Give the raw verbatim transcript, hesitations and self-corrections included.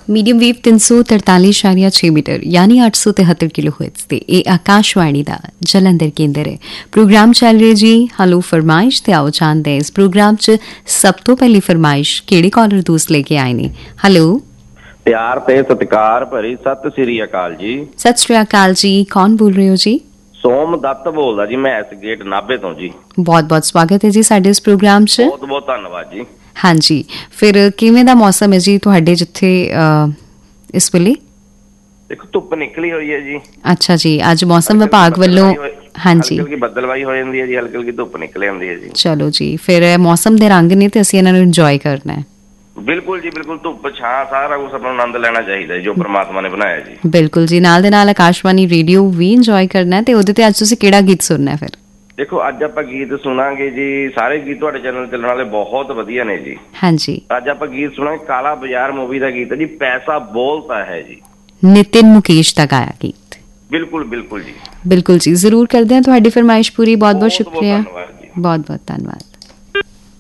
Medium wave तीन सौ तरताली इशारिया छे मीटर यानी अठ सौ तिहत्तर किलो हर्ट्ज ते ਇਹ ਆਕਾਸ਼ਵਾਣੀ ਦਾ ਜਲੰਧਰ ਕੇਂਦਰ ਹੈ। ਪ੍ਰੋਗਰਾਮ ਚੱਲ ਰਿਹਾ ਜੀ ਹਲੋ ਫਰਮਾਇਸ਼ ਤੇ ਆਓ ਜਾਣਦੇ ਇਸ ਪ੍ਰੋਗਰਾਮ 'ਚ ਸਭ ਤੋਂ ਪਹਿਲੀ ਫਰਮਾਇਸ਼ ਕਿਹੜੇ ਕਾਲਰ ਦੋਸਤ ਲੈ ਕੇ ਆਏ ਨੇ। ਹੈਲੋ, ਪਿਆਰ ਤੇ ਸਤਿਕਾਰ ਭਰੀ ਸਤਿ ਸ੍ਰੀ ਅਕਾਲ ਜੀ। ਸਤਿ ਸ੍ਰੀ ਅਕਾਲ ਜੀ, ਕੌਣ ਬੋਲ ਰਹੇ ਹੋ ਜੀ? ਸੋਮ ਦੱਤ ਬੋਲਦਾ ਜੀ, ਮੈਂ ਇਸ ਗੇਟ ਨਾਭੇ ਤੋਂ ਜੀ। ਬਹੁਤ ਬਹੁਤ ਸਵਾਗਤ ਹੈ ਜੀ ਸਾਡੇ ਇਸ ਪ੍ਰੋਗਰਾਮ 'ਚ। ਬਹੁਤ ਬਹੁਤ ਧੰਨਵਾਦ ਜੀ। ਹਾਂਜੀ, ਫਿਰ ਕਿਵੇਂ ਦਾ ਮੌਸਮ ਹੈ ਜੀ ਤੁਹਾਡੇ ਜਿੱਥੇ ਇਸ ਵੇਲੇ? ਦੇਖੋ ਧੁੱਪ ਨਿਕਲੀ ਹੋਈ ਹੈ ਜੀ। ਅੱਛਾ ਜੀ, ਅੱਜ ਮੌਸਮ ਵਿਭਾਗ ਵੱਲੋਂ ਹਾਂਜੀ ਹਲਕੀ ਬੱਦਲਵਾਈ ਹੋ ਜਾਂਦੀ ਹੈ ਜੀ, ਹਲਕੀ ਹਲਕੀ ਧੁੱਪ ਨਿਕਲ ਜਾਂਦੀ ਹੈ ਜੀ। ਚਲੋ ਜੀ, ਫਿਰ ਮੌਸਮ ਦੇ ਰੰਗ ਨੇ ਤੇ ਅਸੀਂ ਇਹਨਾਂ ਨੂੰ ਇੰਜੋਏ ਕਰਨਾ ਹੈ। ਬਿਲਕੁਲ ਜੀ, ਬਿਲਕੁਲ। ਧੁੱਪ ਛਾਂ ਸਾਰਾ ਕੁਝ ਆਪਾਂ ਨੂੰ ਆਨੰਦ ਲੈਣਾ ਚਾਹੀਦਾ ਜੋ ਪ੍ਰਮਾਤਮਾ ਨੇ ਬਣਾਇਆ ਜੀ। ਬਿਲਕੁਲ ਜੀ, ਨਾਲ ਦੇ ਨਾਲ ਆਕਾਸ਼ਵਾਣੀ ਰੇਡੀਓ ਵੀ ਇੰਜੋਏ ਕਰਨਾ ਤੇ ਉਹਦੇ ਤੇ ਅੱਜ ਤੁਸੀਂ ਕਿਹੜਾ ਗੀਤ ਸੁਣਨਾ ਫਿਰ? ਦੇਖੋ ਅੱਜ ਆਪਾਂ ਗੀਤ ਸੁਣਾਂਗੇ ਜੀ, ਸਾਰੇ ਗੀਤ ਤੁਹਾਡੇ ਚੈਨਲ ਚੱਲਣ ਵਾਲੇ ਬਹੁਤ ਵਧੀਆ ਨੇ ਜੀ। ਹਾਂਜੀ, ਅੱਜ ਆਪਾਂ ਗੀਤ ਸੁਣਾਂਗੇ ਕਾਲਾ ਬਾਜ਼ਾਰ ਮੂਵੀ ਦਾ ਗੀਤ ਹੈ ਜੀ, ਪੈਸਾ ਬੋਲਤਾ ਹੈ ਜੀ, ਨਿਤਿਨ ਮੁਕੇਸ਼ ਦਾ ਗਾਇਆ ਗੀਤ। ਬਿਲਕੁਲ ਬਿਲकुल ਜੀ, ਬਿਲਕੁਲ ਜੀ, ਜ਼ਰੂਰ ਕਰਦੇ ਹਾਂ ਤੁਹਾਡੀ ਫਰਮਾਇਸ਼ ਪੂਰੀ। ਬਹੁਤ ਬਹੁਤ ਸ਼ੁਕਰੀਆ, ਬਹੁਤ ਬਹੁਤ ਧੰਨਵਾਦ।